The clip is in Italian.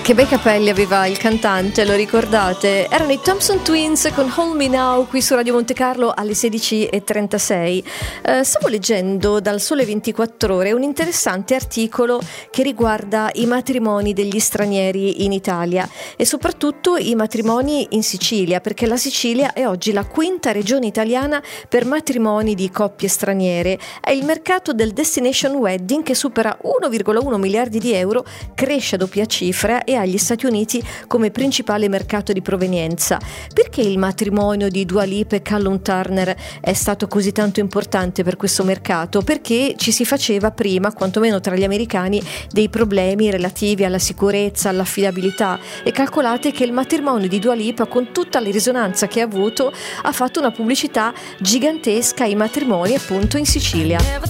Che bei capelli aveva il cantante, lo ricordate? Erano i Thompson Twins con Hold Me Now qui su Radio Monte Carlo alle 16:36. Stavo leggendo dal Sole 24 Ore un interessante articolo che riguarda i matrimoni degli stranieri in Italia e soprattutto i matrimoni in Sicilia, perché la Sicilia è oggi la quinta regione italiana per matrimoni di coppie straniere. È il mercato del destination wedding che supera 1,1 miliardi di euro, cresce a doppia cifra e ha gli Stati Uniti come principale mercato di provenienza. Perché il matrimonio di Dua Lipa e Callum Turner è stato così tanto importante per questo mercato? Perché ci si faceva prima, quantomeno tra gli americani, dei problemi relativi alla sicurezza, all'affidabilità, e calcolate che il matrimonio di Dua Lipa, con tutta la risonanza che ha avuto, ha fatto una pubblicità gigantesca ai matrimoni appunto in Sicilia.